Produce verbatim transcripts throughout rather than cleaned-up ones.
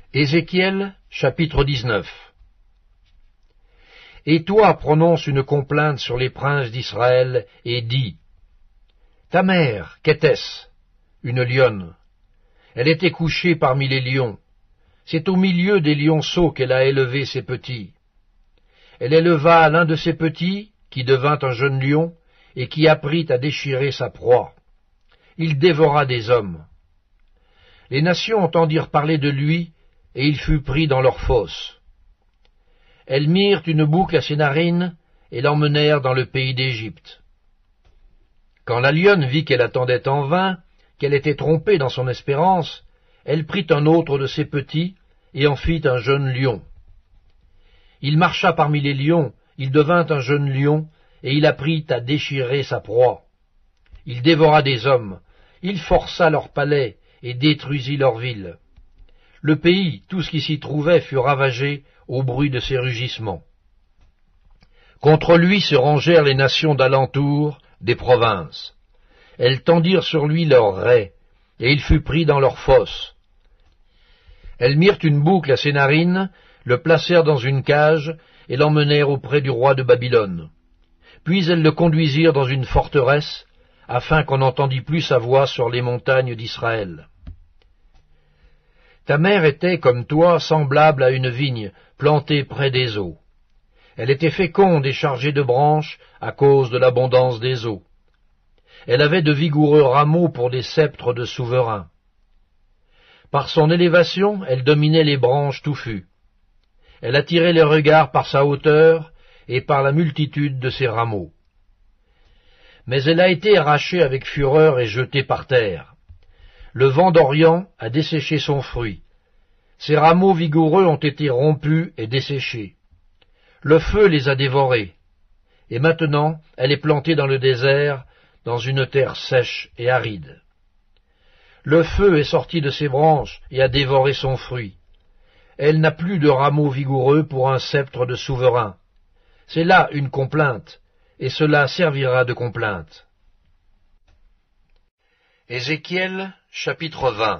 Ézéchiel, chapitre dix-neuf. Et toi prononce une complainte sur les princes d'Israël, et dis, ta mère, qu'était-ce? Une lionne. Elle était couchée parmi les lions. C'est au milieu des lionceaux qu'elle a élevé ses petits. Elle éleva l'un de ses petits, qui devint un jeune lion, et qui apprit à déchirer sa proie. Il dévora des hommes. Les nations entendirent parler de lui, et il fut pris dans leurs fosses. Elles mirent une boucle à ses narines, et l'emmenèrent dans le pays d'Égypte. Quand la lionne vit qu'elle attendait en vain, qu'elle était trompée dans son espérance, elle prit un autre de ses petits, et en fit un jeune lion. Il marcha parmi les lions, il devint un jeune lion, et il apprit à déchirer sa proie. Il dévora des hommes, il força leurs palais, et détruisit leurs villes. Le pays, tout ce qui s'y trouvait, fut ravagé au bruit de ses rugissements. Contre lui se rangèrent les nations d'alentour, des provinces. Elles tendirent sur lui leurs raies, et il fut pris dans leurs fosses. Elles mirent une boucle à ses narines, le placèrent dans une cage, et l'emmenèrent auprès du roi de Babylone. Puis elles le conduisirent dans une forteresse, afin qu'on n'entendît plus sa voix sur les montagnes d'Israël. Ta mère était, comme toi, semblable à une vigne plantée près des eaux. Elle était féconde et chargée de branches à cause de l'abondance des eaux. Elle avait de vigoureux rameaux pour des sceptres de souverains. Par son élévation, elle dominait les branches touffues. Elle attirait les regards par sa hauteur et par la multitude de ses rameaux. Mais elle a été arrachée avec fureur et jetée par terre. Le vent d'Orient a desséché son fruit. Ses rameaux vigoureux ont été rompus et desséchés. Le feu les a dévorés. Et maintenant, elle est plantée dans le désert, dans une terre sèche et aride. Le feu est sorti de ses branches et a dévoré son fruit. Elle n'a plus de rameaux vigoureux pour un sceptre de souverain. C'est là une complainte, et cela servira de complainte. Ézéchiel, chapitre vingt.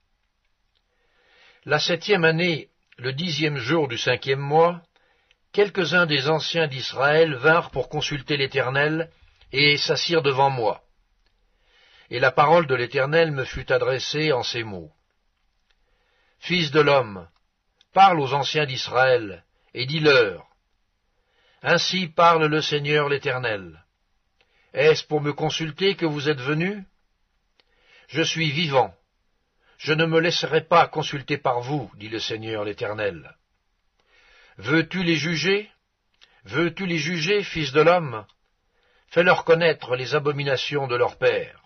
La septième année, le dixième jour du cinquième mois, quelques-uns des anciens d'Israël vinrent pour consulter l'Éternel, et s'assirent devant moi. Et la parole de l'Éternel me fut adressée en ces mots. Fils de l'homme, parle aux anciens d'Israël, et dis-leur, ainsi parle le Seigneur l'Éternel. Est-ce pour me consulter que vous êtes venus? Je suis vivant. Je ne me laisserai pas consulter par vous, dit le Seigneur l'Éternel. Veux-tu les juger? Veux-tu les juger, fils de l'homme? Fais-leur connaître les abominations de leur père.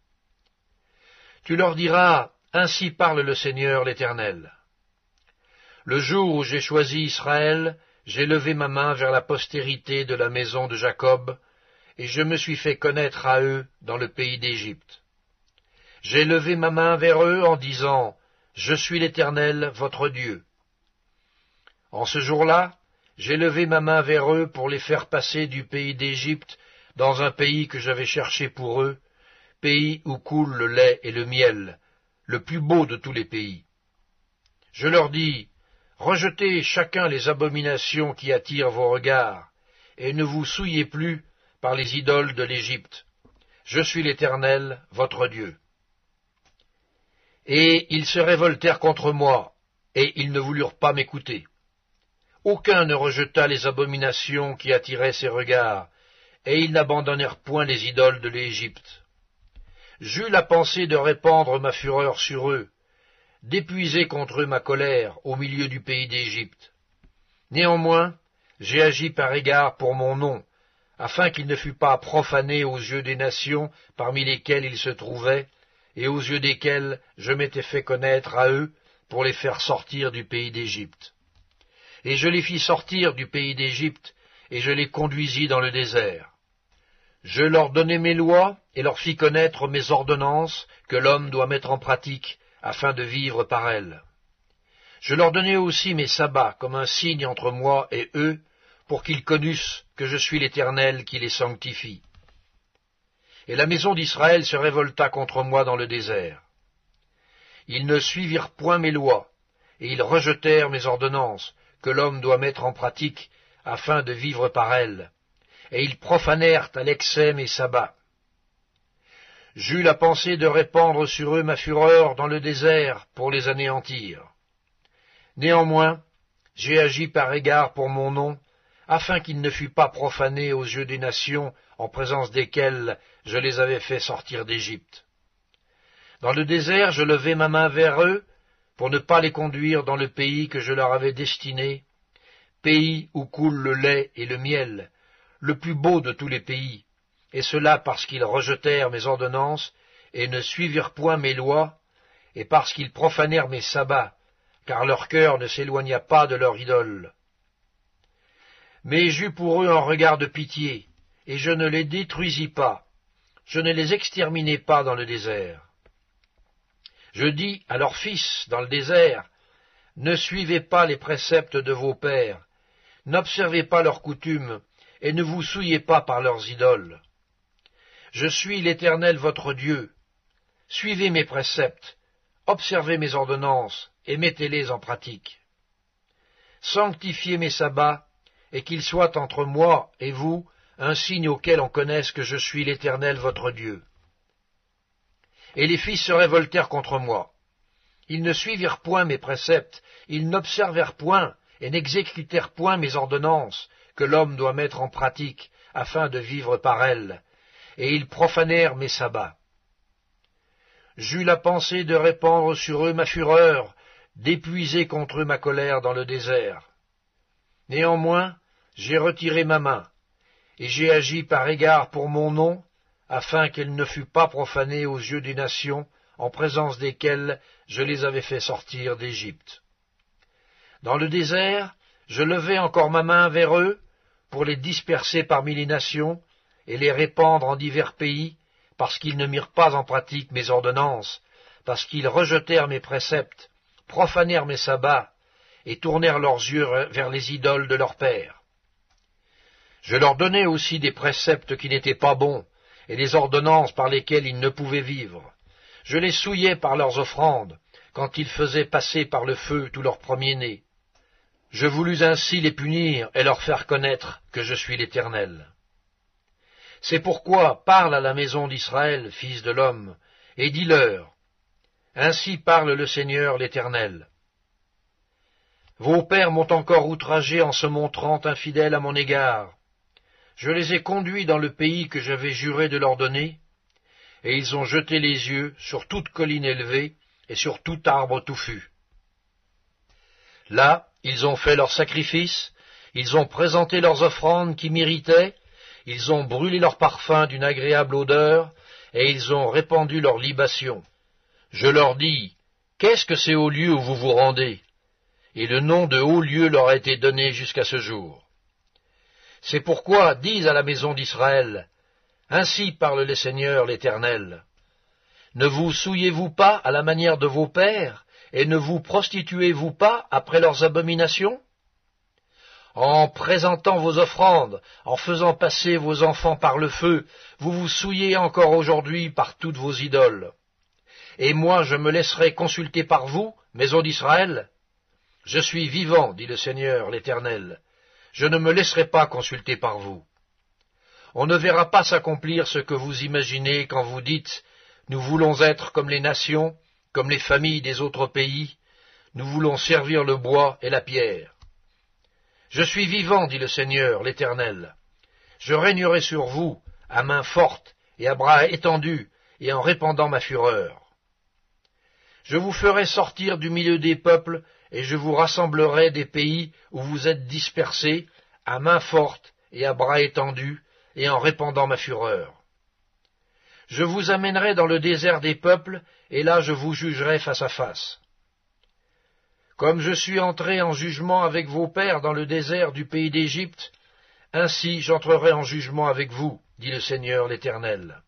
Tu leur diras, ainsi parle le Seigneur l'Éternel. Le jour où j'ai choisi Israël, j'ai levé ma main vers la postérité de la maison de Jacob, et je me suis fait connaître à eux dans le pays d'Égypte. J'ai levé ma main vers eux en disant, je suis l'Éternel, votre Dieu. En ce jour-là, j'ai levé ma main vers eux pour les faire passer du pays d'Égypte dans un pays que j'avais cherché pour eux, pays où coule le lait et le miel, le plus beau de tous les pays. Je leur dis, rejetez chacun les abominations qui attirent vos regards, et ne vous souillez plus par les idoles de l'Égypte. Je suis l'Éternel, votre Dieu. Et ils se révoltèrent contre moi, et ils ne voulurent pas m'écouter. Aucun ne rejeta les abominations qui attiraient ses regards, et ils n'abandonnèrent point les idoles de l'Égypte. J'eus la pensée de répandre ma fureur sur eux, d'épuiser contre eux ma colère au milieu du pays d'Égypte. Néanmoins, j'ai agi par égard pour mon nom, afin qu'il ne fût pas profané aux yeux des nations parmi lesquelles il se trouvait, et aux yeux desquels je m'étais fait connaître à eux pour les faire sortir du pays d'Égypte. Et je les fis sortir du pays d'Égypte, et je les conduisis dans le désert. Je leur donnai mes lois, et leur fis connaître mes ordonnances que l'homme doit mettre en pratique, afin de vivre par elles. Je leur donnai aussi mes sabbats comme un signe entre moi et eux, pour qu'ils connussent que je suis l'Éternel qui les sanctifie. Et la maison d'Israël se révolta contre moi dans le désert. Ils ne suivirent point mes lois, et ils rejetèrent mes ordonnances, que l'homme doit mettre en pratique, afin de vivre par elles, et ils profanèrent à l'excès mes sabbats. J'eus la pensée de répandre sur eux ma fureur dans le désert pour les anéantir. Néanmoins, j'ai agi par égard pour mon nom, afin qu'il ne fût pas profané aux yeux des nations en présence desquelles je les avais fait sortir d'Égypte. Dans le désert, je levai ma main vers eux, pour ne pas les conduire dans le pays que je leur avais destiné, pays où coule le lait et le miel, le plus beau de tous les pays, et cela parce qu'ils rejetèrent mes ordonnances et ne suivirent point mes lois, et parce qu'ils profanèrent mes sabbats, car leur cœur ne s'éloigna pas de leur idole. Mais j'eus pour eux un regard de pitié, et je ne les détruisis pas, je ne les exterminai pas dans le désert. Je dis à leurs fils dans le désert, ne suivez pas les préceptes de vos pères, n'observez pas leurs coutumes, et ne vous souillez pas par leurs idoles. Je suis l'Éternel votre Dieu. Suivez mes préceptes, observez mes ordonnances, et mettez-les en pratique. Sanctifiez mes sabbats, et qu'ils soient entre moi et vous un signe auquel on connaisse que je suis l'Éternel votre Dieu. Et les fils se révoltèrent contre moi. Ils ne suivirent point mes préceptes, ils n'observèrent point et n'exécutèrent point mes ordonnances, que l'homme doit mettre en pratique, afin de vivre par elles, et ils profanèrent mes sabbats. J'eus la pensée de répandre sur eux ma fureur, d'épuiser contre eux ma colère dans le désert. Néanmoins, j'ai retiré ma main, et j'ai agi par égard pour mon nom, afin qu'elle ne fût pas profanée aux yeux des nations, en présence desquelles je les avais fait sortir d'Égypte. Dans le désert, je levai encore ma main vers eux, pour les disperser parmi les nations, et les répandre en divers pays, parce qu'ils ne mirent pas en pratique mes ordonnances, parce qu'ils rejetèrent mes préceptes, profanèrent mes sabbats, et tournèrent leurs yeux vers les idoles de leurs pères. Je leur donnai aussi des préceptes qui n'étaient pas bons, et des ordonnances par lesquelles ils ne pouvaient vivre. Je les souillais par leurs offrandes, quand ils faisaient passer par le feu tous leurs premiers-nés. Je voulus ainsi les punir et leur faire connaître que je suis l'Éternel. C'est pourquoi parle à la maison d'Israël, fils de l'homme, et dis-leur, ainsi parle le Seigneur l'Éternel. Vos pères m'ont encore outragé en se montrant infidèles à mon égard. Je les ai conduits dans le pays que j'avais juré de leur donner, et ils ont jeté les yeux sur toute colline élevée et sur tout arbre touffu. Là, ils ont fait leurs sacrifices, ils ont présenté leurs offrandes qui m'irritaient, ils ont brûlé leurs parfums d'une agréable odeur, et ils ont répandu leurs libations. Je leur dis, qu'est-ce que ces hauts lieux où vous vous rendez? Et le nom de hauts lieux leur a été donné jusqu'à ce jour. C'est pourquoi dis à la maison d'Israël, ainsi parle le Seigneur l'Éternel. Ne vous souillez-vous pas à la manière de vos pères, et ne vous prostituez-vous pas après leurs abominations? En présentant vos offrandes, en faisant passer vos enfants par le feu, vous vous souillez encore aujourd'hui par toutes vos idoles. Et moi je me laisserai consulter par vous, maison d'Israël? Je suis vivant, dit le Seigneur l'Éternel. Je ne me laisserai pas consulter par vous. On ne verra pas s'accomplir ce que vous imaginez quand vous dites « Nous voulons être comme les nations, comme les familles des autres pays, nous voulons servir le bois et la pierre. » Je suis vivant, dit le Seigneur l'Éternel. Je régnerai sur vous, à main forte et à bras étendus, et en répandant ma fureur. Je vous ferai sortir du milieu des peuples, et je vous rassemblerai des pays où vous êtes dispersés, à main forte et à bras étendus, et en répandant ma fureur. Je vous amènerai dans le désert des peuples, et là je vous jugerai face à face. Comme je suis entré en jugement avec vos pères dans le désert du pays d'Égypte, ainsi j'entrerai en jugement avec vous, dit le Seigneur l'Éternel.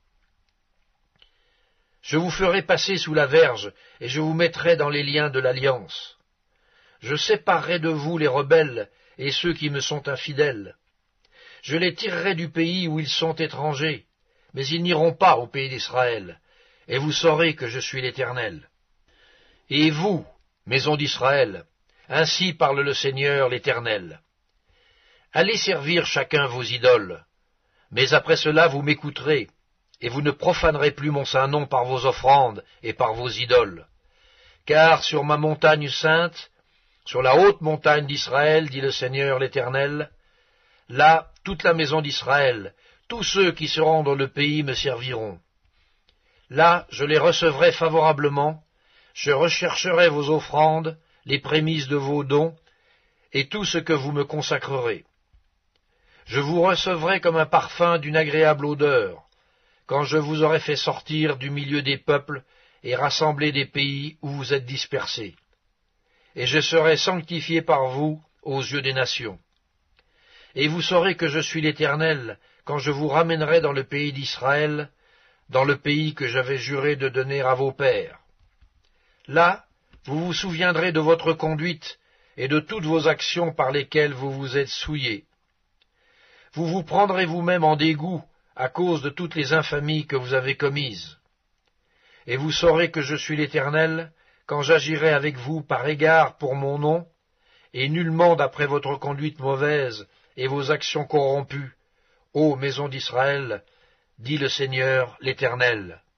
Je vous ferai passer sous la verge, et je vous mettrai dans les liens de l'alliance. Je séparerai de vous les rebelles et ceux qui me sont infidèles. Je les tirerai du pays où ils sont étrangers, mais ils n'iront pas au pays d'Israël, et vous saurez que je suis l'Éternel. Et vous, maison d'Israël, ainsi parle le Seigneur l'Éternel. Allez servir chacun vos idoles, mais après cela vous m'écouterez, et vous ne profanerez plus mon saint nom par vos offrandes et par vos idoles. Car sur ma montagne sainte, sur la haute montagne d'Israël, dit le Seigneur l'Éternel, là toute la maison d'Israël, tous ceux qui seront dans le pays me serviront. Là je les recevrai favorablement, je rechercherai vos offrandes, les prémices de vos dons, et tout ce que vous me consacrerez. Je vous recevrai comme un parfum d'une agréable odeur, quand je vous aurai fait sortir du milieu des peuples et rassembler des pays où vous êtes dispersés. Et je serai sanctifié par vous aux yeux des nations. Et vous saurez que je suis l'Éternel, quand je vous ramènerai dans le pays d'Israël, dans le pays que j'avais juré de donner à vos pères. Là, vous vous souviendrez de votre conduite et de toutes vos actions par lesquelles vous vous êtes souillés. Vous vous prendrez vous-même en dégoût à cause de toutes les infamies que vous avez commises. Et vous saurez que je suis l'Éternel, quand j'agirai avec vous par égard pour mon nom, et nullement d'après votre conduite mauvaise et vos actions corrompues, ô maison d'Israël, dit le Seigneur l'Éternel.